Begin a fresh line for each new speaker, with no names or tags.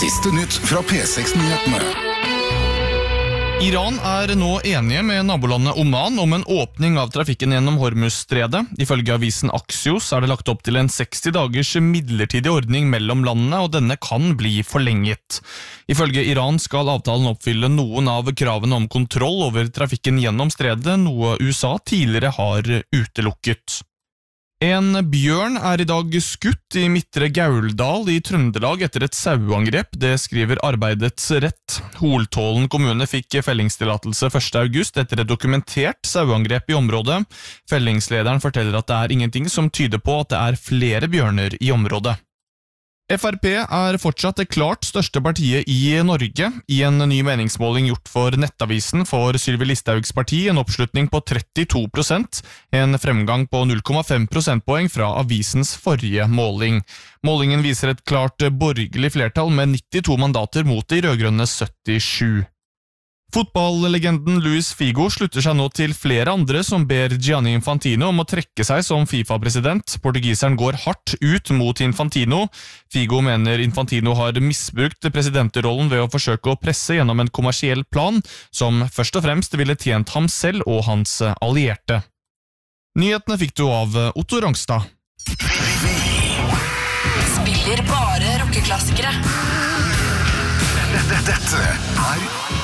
Siste nytt fra P6-nyhetene.
Iran nå enige med nabolandet Oman om en åpning av trafikken gjennom Hormuzstredet. Ifølge avisen Axios det lagt opp til en 60 dagers midlertidig ordning mellom landene, og denne kan bli forlenget. Ifølge Iran skal avtalen oppfylle noen av kravene om kontroll over trafikken gjennom stredet, noe USA tidligere har utelukket. En bjørn I dag skutt I Midtre Gauldal I Trøndelag etter et sauangrep, det skriver Arbeidets Rett. Holtålen kommune fikk fellingstillatelse 1. august etter et dokumentert sauangrep I området. Fellingslederen forteller at det ingenting som tyder på at det flere bjørner I området. FrP fortsatt det klart største partiet I Norge. I en ny meningsmåling gjort for Nettavisen får Sylvi Listhaugs parti en oppslutning på 32%, en fremgang på 0,5 prosentpoeng fra avisens forrige måling. Målingen viser et klart borgerlig flertall med 92 mandater mot de rødgrønne 77. Fotballlegenden Luis Figo slutter seg nå til flere andre som ber Gianni Infantino om å trekke seg som FIFA-president. Portugiseren går hardt ut mot Infantino. Figo mener Infantino har misbrukt presidentrollen ved å forsøke å presse gjennom en kommersiell plan som først og fremst ville tjent ham selv og hans allierte. Nyhetene fikk du av Otto Rangstad.
Spiller bare rockeklassikere.
Dette